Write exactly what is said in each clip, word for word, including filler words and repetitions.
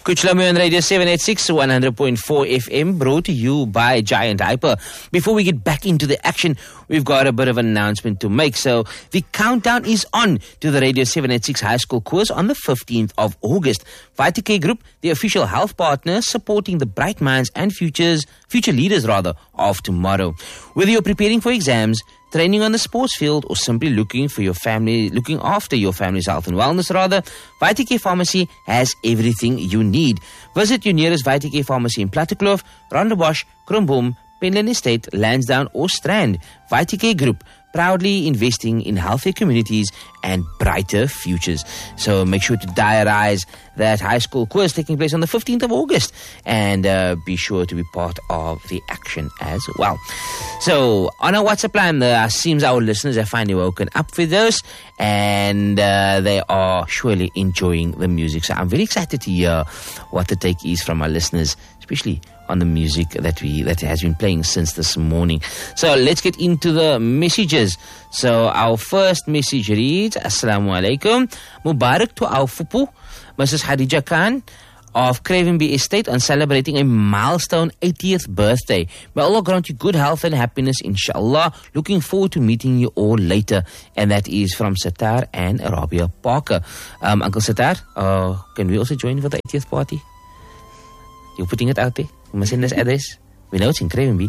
Kuchlami on Radio seven eighty-six, one hundred point four F M, brought to you by Giant Hyper. Before we get back into the action, we've got a bit of an announcement to make. So the countdown is on to the Radio seven eighty-six High School Quiz on the fifteenth of August. Vitacare Group, the official health partner supporting the bright minds and futures, future leaders rather, of tomorrow. Whether you're preparing for exams, training on the sports field, or simply looking for your family, looking after your family's health and wellness rather, Vitacare Pharmacy has everything you need. Visit your nearest Vitacare Pharmacy in Plattekloof, Rondebosch, Krumbom, Penland Estate, Lansdowne or Strand. Vitacare Group, proudly investing in healthier communities and brighter futures. So make sure to diarize that high school quiz taking place on the fifteenth of August and uh, be sure to be part of the action as well. So on our WhatsApp line, uh, seems our listeners have finally woken up for this and uh, they are surely enjoying the music. So I'm very excited to hear what the take is from our listeners, especially on the music that we that has been playing since this morning. So let's get into the messages. So our first message reads, Assalamu alaikum. Mubarak to our fupu, Missus Khadija Khan of Cravenby Estate, on celebrating a milestone eightieth birthday. May Allah grant you good health and happiness, inshallah. Looking forward to meeting you all later. And that is from Satar and Arabia Parker. Um, Uncle Satar, uh, can we also join for the eightieth party? You're putting it out there? We must send us address. We know it's in Cravenby.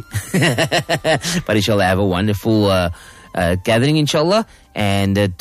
But inshallah, have a wonderful uh, uh, gathering, inshallah. And uh,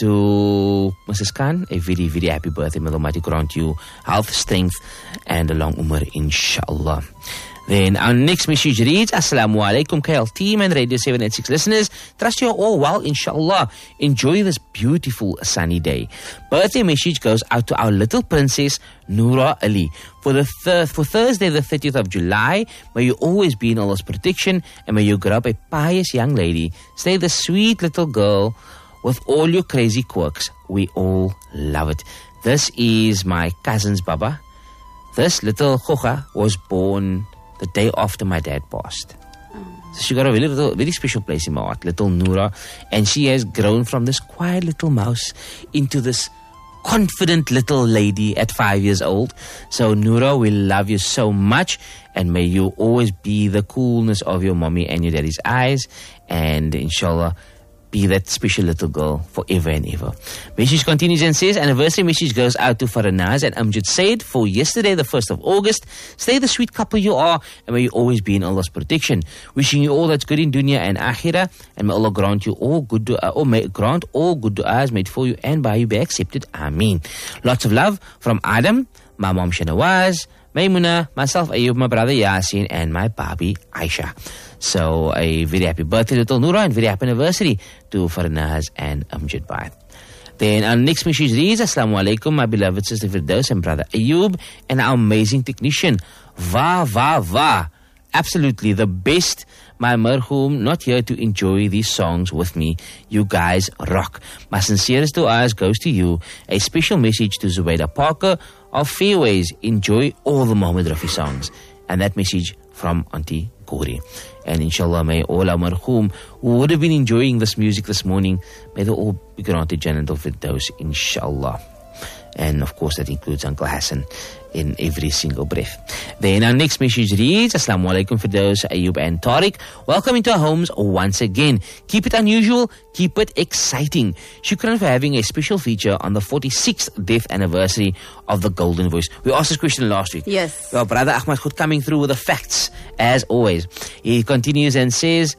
to Missus Khan, a very, very happy birthday. May the Almighty grant you health, strength, and a long umr, inshallah. Then our next message reads, Assalamu alaikum K L team and Radio seven eighty-six listeners. Trust you're all well, inshallah. Enjoy this beautiful sunny day. Birthday message goes out to our little princess, Noura Ali. For the thir- for Thursday, the thirtieth of July, may you always be in Allah's protection and may you grow up a pious young lady. Stay the sweet little girl with all your crazy quirks. We all love it. This is my cousin's Baba. This little Khocha was born the day after my dad passed. So she got a very, little, very special place in my heart, little Noura. And she has grown from this quiet little mouse into this confident little lady at five years old. So Noura, we love you so much. And may you always be the coolness of your mommy and your daddy's eyes. And inshallah, be that special little girl forever and ever. Message continues and says, anniversary message goes out to Faranaz and Amjad Said for yesterday, the first of August. Stay the sweet couple you are and may you always be in Allah's protection. Wishing you all that's good in dunya and akhirah, and may Allah grant you all good dua, or may grant all good du'as made for you and by you be accepted. Ameen. Lots of love from Adam, my mom Shanawaz, Maimuna, myself Ayub, my brother Yasin, and my baby Aisha. So a very happy birthday, little Noura, and very happy anniversary to Farnaz and Amjad Bhai. Then our next message reads, Assalamu alaikum, my beloved sister Firdaus and brother Ayub, and our amazing technician. Va, va, va. Absolutely the best. My marhum not here to enjoy these songs with me. You guys rock. My sincerest du'as goes to you. A special message to Zubaida Parker of Fairways. Enjoy all the Muhammad Rafi songs. And that message from Auntie Gori. And inshallah, may all our marhum who would have been enjoying this music this morning, may they all be granted Jannatul Firdaus, inshallah. And of course, that includes Uncle Hassan in every single breath. Then our next message reads, Assalamu alaikum Firdaus, Ayub and Tariq. Welcome into our homes once again. Keep it unusual, keep it exciting. Shukran for having a special feature on the forty-sixth death anniversary of the Golden Voice. We asked this question last week. Yes. Well, brother Ahmad Khud coming through with the facts, as always. He continues and says,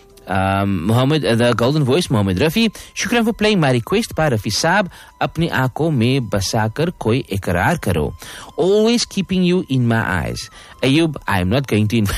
Um, Muhammad, uh, the Golden Voice, Muhammad Rafi. Shukran for playing my request by Rafi Saab. Apni aankhon mein basakar koi ikrar karo. Always keeping you in my eyes. Ayub, I am not going to inv-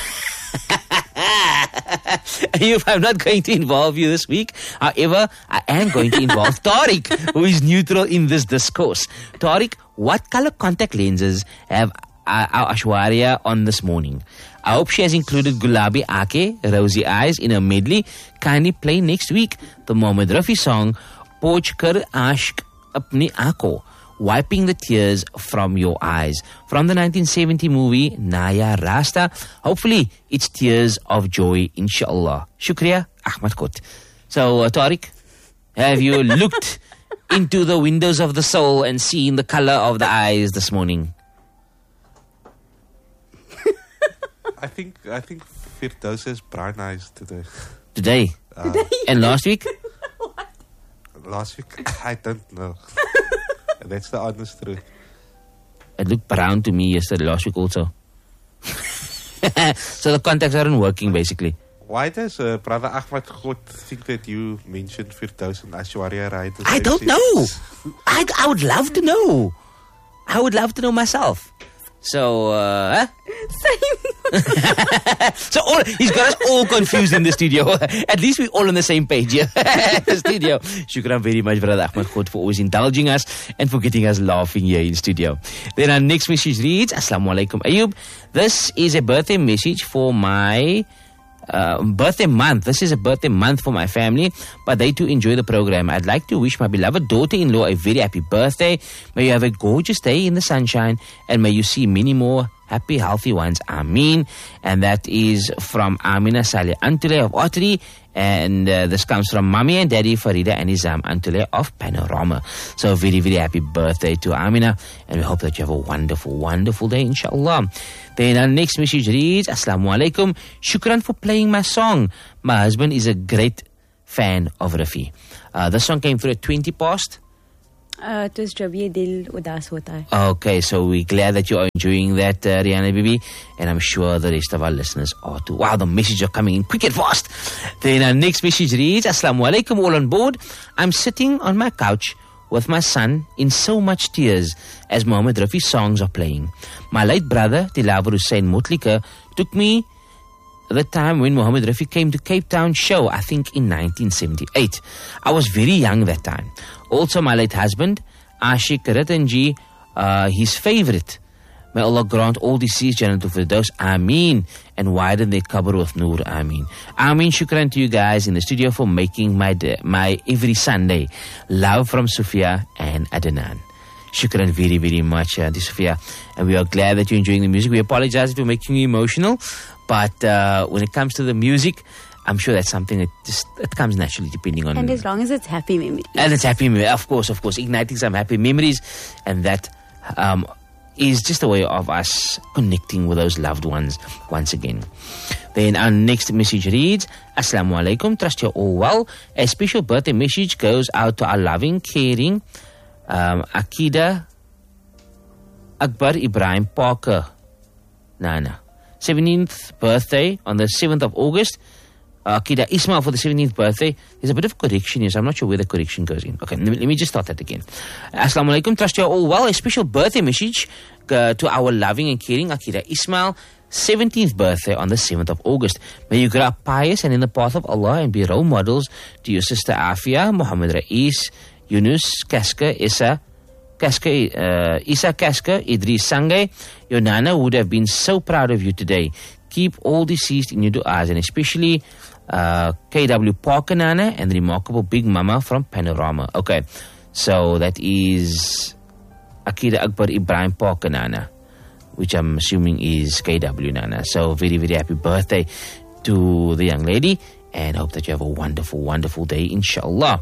Ayub, I'm not going to involve you this week. However, I am going to involve Tariq, who is neutral in this discourse. Tariq, what color contact lenses have uh, our Ashwarya on this morning? I hope she has included Gulabi Aake, Rosy Eyes in a medley. Kindly play next week the Mohammed Rafi song, Poch Kar Ashq Apni Aankhon, wiping the tears from your eyes. From the nineteen seventy movie, Naya Rasta. Hopefully, it's tears of joy, inshallah. Shukriya, Ahmad Kot. So, uh, Tariq, have you looked into the windows of the soul and seen the color of the eyes this morning? I think I think Firdaus has brown eyes today. Today? Uh, And last week? last week, I don't know. That's the honest truth. It looked brown to me yesterday, last week also. So the contacts aren't working, basically. Why does uh, Brother Ahmad God think that you mentioned Firdaus and Aishwarya Rai? at the I same don't sentence? know. I, I would love to know. I would love to know myself. So, uh, huh? So all, he's got us all confused in the studio. At least we're all on the same page here at the studio. Shukran very much, Brother Ahmad Khod, for always indulging us and for getting us laughing here in studio. Then our next message reads, Assalamu alaikum Ayub. This is a birthday message for my uh, birthday month. This is a birthday month for my family, but they too enjoy the program. I'd like to wish my beloved daughter-in-law a very happy birthday. May you have a gorgeous day in the sunshine, and may you see many more happy, healthy ones. Ameen. And that is from Amina Saleh Antule of Ottery. And uh, this comes from Mommy and Daddy Farida and Nizam Antule of Panorama. So very, very happy birthday to Amina. And we hope that you have a wonderful, wonderful day, inshallah. Then our next message reads, Assalamu alaikum. Shukran for playing my song. My husband is a great fan of Rafi. Uh, the song came through at twenty past. Uh, it was Jab Ye Dil Udas Hota Hai. Okay, so we're glad that you're enjoying that, uh, Rihanna Bibi, and I'm sure the rest of our listeners are too. Wow, the messages are coming in quick and fast. Then our next message reads, Assalamu alaikum, all on board. I'm sitting on my couch with my son in so much tears as Muhammad Rafi's songs are playing. My late brother, Dilawar Hussain Mutlika, took me the time when Muhammad Rafi came to Cape Town show, I think in nineteen seventy-eight. I was very young that time. Also, my late husband, Ashik Ratanji, uh, his favorite. May Allah grant all deceased Jannatul Firdaus, Ameen, and widen their qabr with Noor, Ameen. Ameen, shukran to you guys in the studio for making my day, my every Sunday. Love from Sufia and Adnan. Shukran very, very much, uh, Sufia. And we are glad that you're enjoying the music. We apologize if we're making you emotional, but uh, when it comes to the music, I'm sure that's something that just it comes naturally depending on... And as long as it's happy memories. And it's happy memories, of course, of course. Igniting some happy memories. And that um, is just a way of us connecting with those loved ones once again. Then our next message reads, Assalamu alaikum, trust you're all well. A special birthday message goes out to our loving, caring um, Akida Akbar Ibrahim Parker Nana. seventeenth birthday on the seventh of August. Uh, Akida Ismail for the seventeenth birthday. There's a bit of correction here, so I'm not sure where the correction goes in. Okay, let me, let me just start that again. Assalamu alaikum, trust you're all well. A special birthday message uh, to our loving and caring Akida Ismail, seventeenth birthday on the seventh of August. May you grow up pious and in the path of Allah and be role models to your sister Afia, Muhammad Rais, Yunus, Kaska, Issa, Kaska, uh, Isa Kaska, Idris Sangai. Your Nana would have been so proud of you today. Keep all deceased in your du'as, and especially uh, K W Parker Nana and the remarkable Big Mama from Panorama. Okay, so that is Akida Akbar Ibrahim Parker Nana, which I'm assuming is K W Nana. So very, very happy birthday to the young lady, and hope that you have a wonderful, wonderful day, inshallah.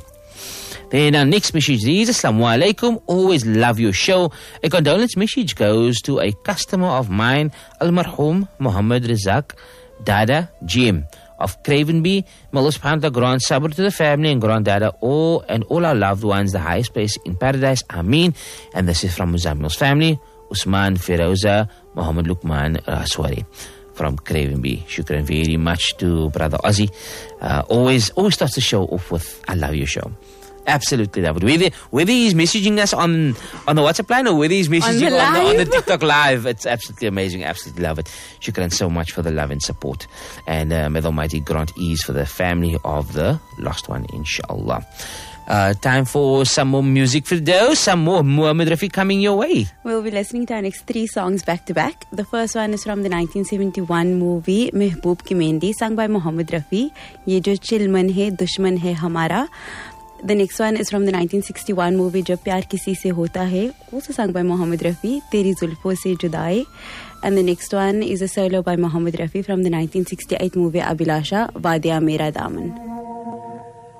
Then our next message reads, Assalamu alaikum, always love your show. A condolence message goes to a customer of mine, Al-Marhum Muhammad Razak Dada Jim of Cravenby. May Allah subhanahu wa ta'ala grant sabr to the family and grant Dada all and all our loved ones the highest place in paradise. Ameen. And this is from Muzammil's family, Usman Feroza Muhammad Lukman Raswari from Cravenby. Shukran very much to Brother Ozzy. Uh, always, always starts the show off with, I love your show. Absolutely love it. Whether, whether he's messaging us on, on the WhatsApp line or whether he's messaging on the, on, the, on the TikTok live, it's absolutely amazing. Absolutely love it. Shukran so much for the love and support. And uh, may the Almighty grant ease for the family of the lost one, inshallah. Uh, time for some more music for those, some more Muhammad Rafi coming your way. We'll be listening to our next three songs back to back. The first one is from the nineteen seventy-one movie Mehboob Ki Mehndi, sung by Muhammad Rafi. Ye jo chilman hai, dushman hai hamara. The next one is from the nineteen sixty-one movie Jab Pyar Kisi Se Hota Hai, also sung by Muhammad Rafi, Teri Zulfo Se Judai. And the next one is a solo by Muhammad Rafi from the nineteen sixty-eight movie Abhilasha, Wadiya Mera Daman.